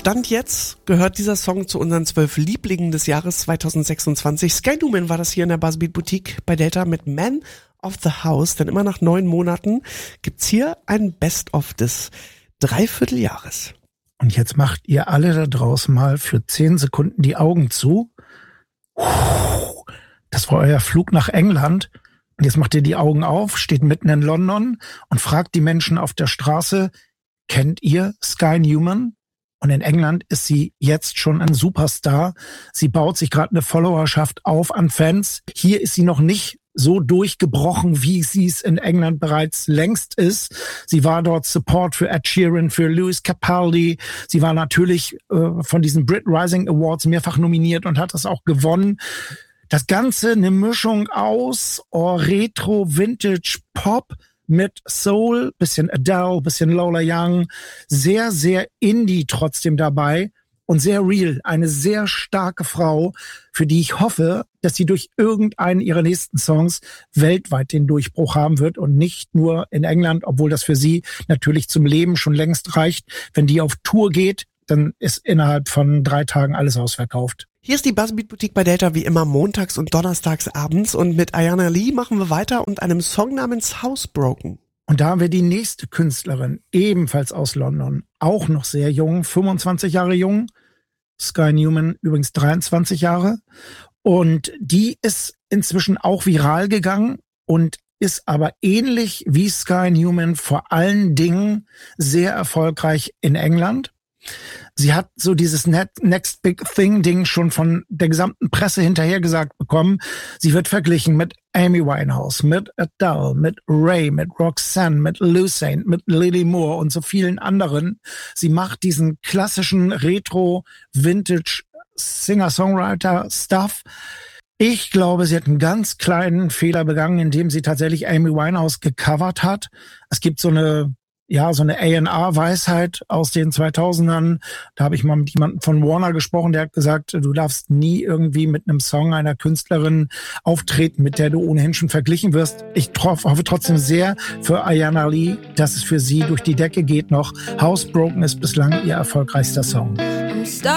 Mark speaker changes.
Speaker 1: Stand jetzt gehört dieser Song zu unseren 12 Lieblingen des Jahres 2026. Sky Newman war das hier in der Buzzbeat Boutique bei Delta mit Man of the House, denn immer nach 9 Monaten gibt's hier ein Best-of des Dreivierteljahres.
Speaker 2: Und jetzt macht ihr alle da draußen mal für 10 Sekunden die Augen zu. Das war euer Flug nach England. Und jetzt macht ihr die Augen auf, steht mitten in London und fragt die Menschen auf der Straße, kennt ihr Sky Newman? Und in England ist sie jetzt schon ein Superstar. Sie baut sich gerade eine Followerschaft auf an Fans. Hier ist sie noch nicht so durchgebrochen, wie sie es in England bereits längst ist. Sie war dort Support für Ed Sheeran, für Lewis Capaldi. Sie war natürlich von diesen Brit Rising Awards mehrfach nominiert und hat das auch gewonnen. Das Ganze eine Mischung aus Retro, Vintage, Pop mit Soul, bisschen Adele, bisschen Lola Young. Sehr, sehr Indie trotzdem dabei. Und sehr real, eine sehr starke Frau, für die ich hoffe, dass sie durch irgendeinen ihrer nächsten Songs weltweit den Durchbruch haben wird und nicht nur in England, obwohl das für sie natürlich zum Leben schon längst reicht. Wenn die auf Tour geht, dann ist innerhalb von 3 Tagen alles ausverkauft.
Speaker 1: Hier ist die Buzzbeat Boutique bei Delta wie immer montags und donnerstags abends und mit Ayana Lee machen wir weiter und einem Song namens Housebroken.
Speaker 2: Und da haben wir die nächste Künstlerin, ebenfalls aus London, auch noch sehr jung, 25 Jahre jung. Sky Newman übrigens 23 Jahre. Und die ist inzwischen auch viral gegangen und ist aber ähnlich wie Sky Newman vor allen Dingen sehr erfolgreich in England. Sie hat so dieses Next Big Thing-Ding schon von der gesamten Presse hinterhergesagt bekommen. Sie wird verglichen mit Amy Winehouse, mit Adele, mit Ray, mit Roxanne, mit Lucene, mit Lily Moore und so vielen anderen. Sie macht diesen klassischen Retro-Vintage-Singer-Songwriter-Stuff. Ich glaube, sie hat einen ganz kleinen Fehler begangen, indem sie tatsächlich Amy Winehouse gecovert hat. Es gibt so eine A&R-Weisheit aus den 2000ern. Da habe ich mal mit jemandem von Warner gesprochen, der hat gesagt, du darfst nie irgendwie mit einem Song einer Künstlerin auftreten, mit der du ohnehin schon verglichen wirst. Ich hoffe trotzdem sehr für Ayana Lee, dass es für sie durch die Decke geht noch. Housebroken ist bislang ihr erfolgreichster Song.